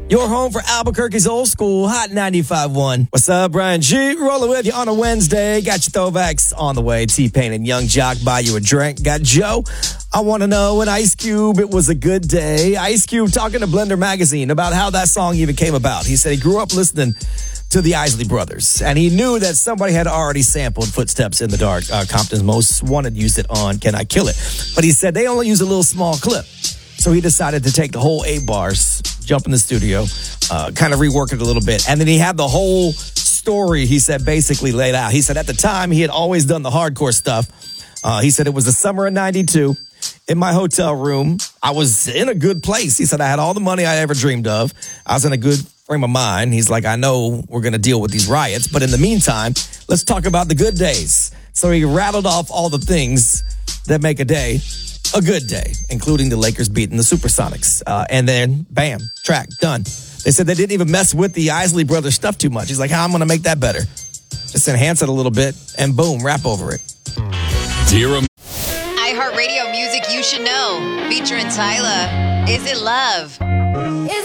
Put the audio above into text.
Your home for Albuquerque's old school Hot 95.1. What's up, Brian G? Rolling with you on a Wednesday. Got your throwbacks on the way. T-Pain and Young Jock buy you a drink. Got Joe. I want to know when Ice Cube, it was a good day. Ice Cube talking to Blender Magazine about how that song even came about. He said he grew up listening to the Isley Brothers, and he knew that somebody had already sampled Footsteps in the Dark. Compton's Most Wanted used it on Can I Kill It? But he said they only used a little small clip. So he decided to take the whole 8 bars, jump in the studio, kind of rework it a little bit. And then he had the whole story, he said, basically laid out. He said at the time, he had always done the hardcore stuff. He said it was the summer of 92. In my hotel room, I was in a good place. He said I had all the money I ever dreamed of. I was in a good frame of mind. He's like, I know we're going to deal with these riots, but in the meantime, let's talk about the good days. So he rattled off all the things that make a day a good day, including the Lakers beating the Supersonics. And then, bam, track, done. They said they didn't even mess with the Isley Brothers stuff too much. He's like, how am I going to make that better? Just enhance it a little bit, and boom, rap over it. iHeartRadio music you should know. Featuring Tyla. Is It Love?